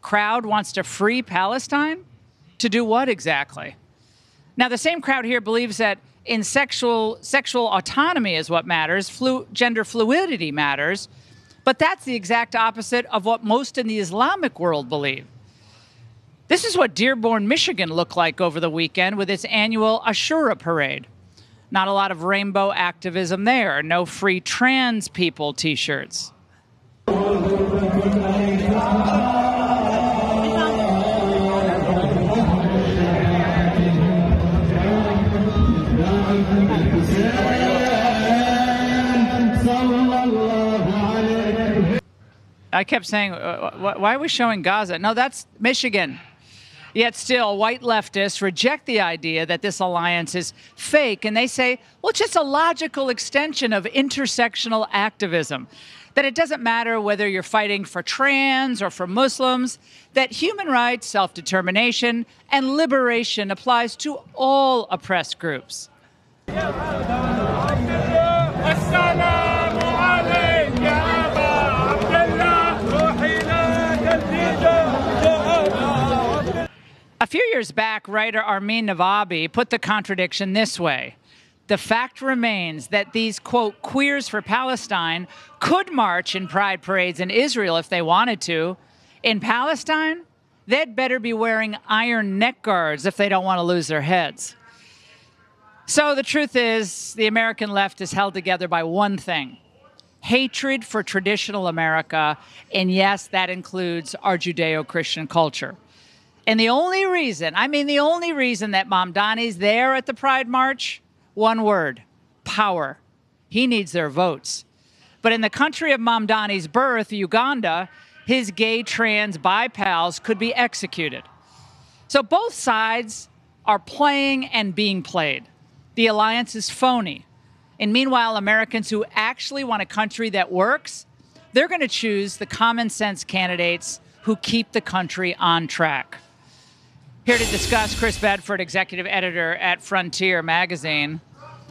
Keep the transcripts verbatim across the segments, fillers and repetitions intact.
crowd wants to free Palestine? To do what exactly? Now, the same crowd here believes that in sexual sexual autonomy is what matters, flu, gender fluidity matters, but that's the exact opposite of what most in the Islamic world believe. This is what Dearborn, Michigan looked like over the weekend with its annual Ashura parade. Not a lot of rainbow activism there, no free trans people t-shirts. I kept saying, uh, why are we showing Gaza? No, that's Michigan. Yet still, white leftists reject the idea that this alliance is fake, and they say, well, it's just a logical extension of intersectional activism, that it doesn't matter whether you're fighting for trans or for Muslims, that human rights, self-determination, and liberation applies to all oppressed groups. A few years back, writer Armin Navabi put the contradiction this way. The fact remains that these, quote, queers for Palestine could march in pride parades in Israel if they wanted to. In Palestine, they'd better be wearing iron neck guards if they don't want to lose their heads. So the truth is, the American left is held together by one thing: hatred for traditional America, and yes, that includes our Judeo-Christian culture. And the only reason, I mean the only reason that Mamdani's there at the Pride March, one word: power. He needs their votes. But in the country of Mamdani's birth, Uganda, his gay, trans, bi pals could be executed. So both sides are playing and being played. The alliance is phony. And meanwhile, Americans who actually want a country that works, they're going to choose the common sense candidates who keep the country on track. Here to discuss, Chris Bedford, executive editor at Frontier Magazine.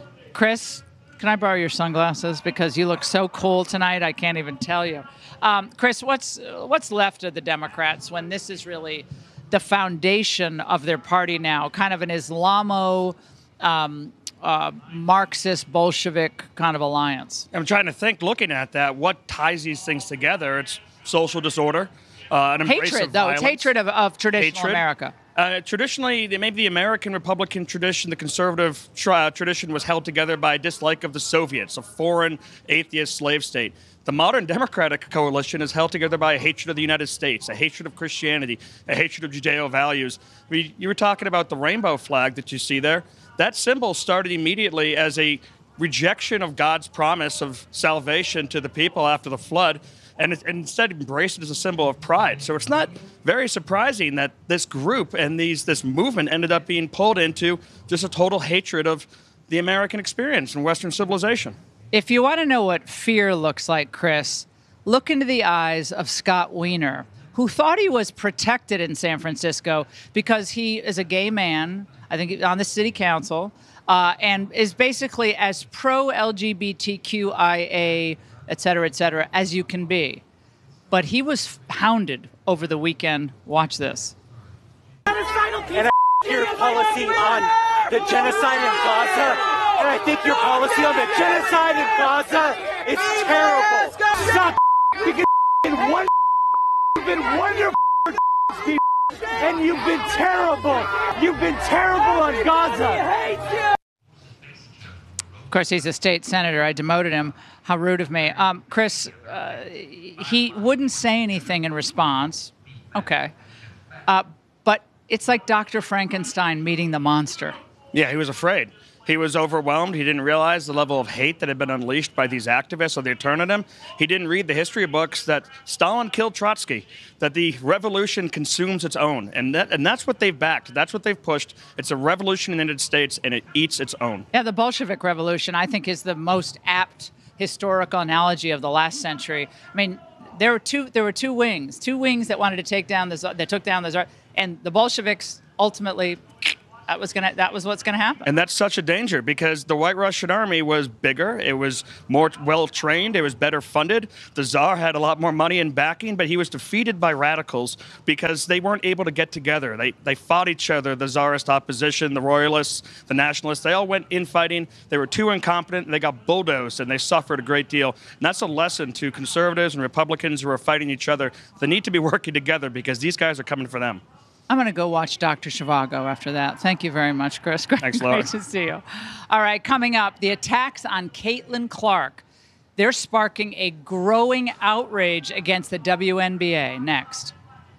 Chris, can I borrow your sunglasses? Because you look so cool tonight, I can't even tell you. Um, Chris, what's what's left of the Democrats when this is really the foundation of their party now, kind of an Islamo, um, uh, Marxist, Bolshevik kind of alliance? I'm trying to think, looking at that, what ties these things together? It's social disorder, uh, an embrace hatred, of though. violence. It's hatred of, of traditional hatred. America. Uh, traditionally, maybe the American Republican tradition, the conservative tra- tradition was held together by a dislike of the Soviets, a foreign atheist slave state. The modern Democratic coalition is held together by a hatred of the United States, a hatred of Christianity, a hatred of Judeo values. We, you were talking about the rainbow flag that you see there. That symbol started immediately as a rejection of God's promise of salvation to the people after the flood, and, it, and instead embraced it as a symbol of pride. So it's not very surprising that this group and these this movement ended up being pulled into just a total hatred of the American experience and Western civilization. If you want to know what fear looks like, Chris, look into the eyes of Scott Wiener, who thought he was protected in San Francisco because he is a gay man, I think on the city council, uh, and is basically as pro-L G B T Q I A, et cetera, et cetera, as you can be. But he was hounded over the weekend. Watch this. And I your policy on the genocide in Gaza, and I think your policy on the genocide in Gaza is terrible. Suck because in one you've been wonderful and you've been terrible. You've been terrible on Gaza. Of course, he's a state senator. I demoted him. How rude of me. Um, Chris, uh, he wouldn't say anything in response. Okay. Uh, but it's like Doctor Frankenstein meeting the monster. Yeah, he was afraid. He was overwhelmed. He didn't realize the level of hate that had been unleashed by these activists, so they turned on him. He didn't read the history books that Stalin killed Trotsky, that the revolution consumes its own. And that, and that's what they've backed. That's what they've pushed. It's a revolution in the United States, and it eats its own. Yeah, the Bolshevik Revolution, I think, is the most apt historical analogy of the last century. I mean, there were two there were two wings, two wings that wanted to take down the Tsar, that took down the Tsar, and the Bolsheviks ultimately That was gonna. That was what's going to happen. And that's such a danger because the White Russian army was bigger. It was more well-trained. It was better funded. The Tsar had a lot more money and backing, but he was defeated by radicals because they weren't able to get together. They they fought each other, the Tsarist opposition, the royalists, the nationalists. They all went infighting. They were too incompetent, and they got bulldozed, and they suffered a great deal. And that's a lesson to conservatives and Republicans who are fighting each other. They need to be working together because these guys are coming for them. I'm going to go watch Doctor Zhivago after that. Thank you very much, Chris. Great, Thanks, Laura. Great to see you. All right, coming up, the attacks on Caitlin Clark. They're sparking a growing outrage against the W N B A. Next.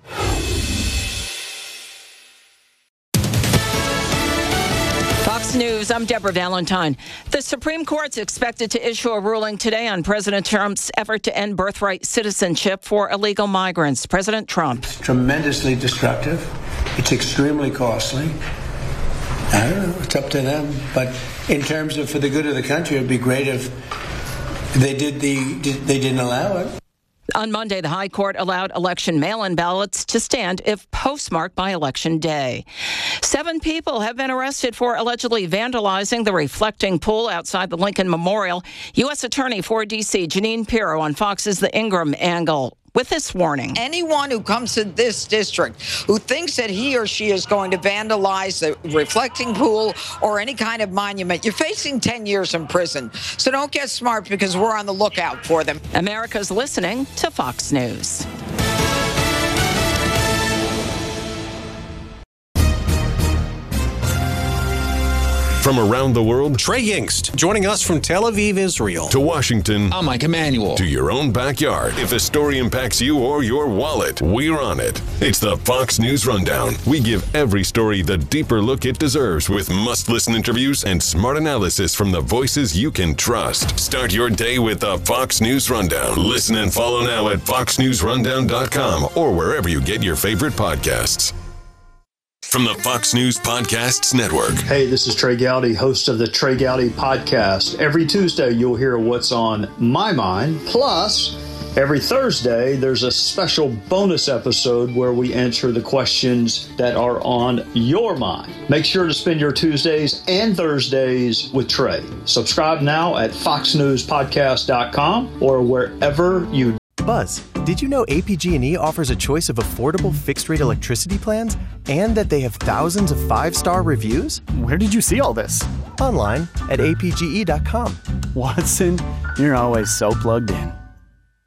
Fox News, I'm Deborah Valentine. The Supreme Court's expected to issue a ruling today on President Trump's effort to end birthright citizenship for illegal migrants. President Trump. It's tremendously destructive. It's extremely costly. I don't know. It's up to them. But in terms of for the good of the country, it'd be great if they did the they didn't allow it. On Monday, the High Court allowed election mail-in ballots to stand if postmarked by Election Day. Seven people have been arrested for allegedly vandalizing the reflecting pool outside the Lincoln Memorial. U S Attorney for D C Jeanine Pirro on Fox's The Ingram Angle with this warning. Anyone who comes to this district who thinks that he or she is going to vandalize the reflecting pool or any kind of monument, you're facing ten years in prison. So don't get smart because we're on the lookout for them. America's listening to Fox News. From around the world, Trey Yingst, joining us from Tel Aviv, Israel. To Washington, I'm Mike Emanuel. To your own backyard. If a story impacts you or your wallet, we're on it. It's the Fox News Rundown. We give every story the deeper look it deserves with must-listen interviews and smart analysis from the voices you can trust. Start your day with the Fox News Rundown. Listen and follow now at fox news rundown dot com or wherever you get your favorite podcasts. From the Fox News Podcasts Network. Hey, this is Trey Gowdy, host of the Trey Gowdy Podcast. Every Tuesday, you'll hear what's on my mind. Plus, every Thursday, there's a special bonus episode where we answer the questions that are on your mind. Make sure to spend your Tuesdays and Thursdays with Trey. Subscribe now at fox news podcast dot com or wherever you Buzz, did you know A P G and E offers a choice of affordable fixed-rate electricity plans and that they have thousands of five-star reviews? Where did you see all this? Online at A P G E dot com. Watson, you're always so plugged in.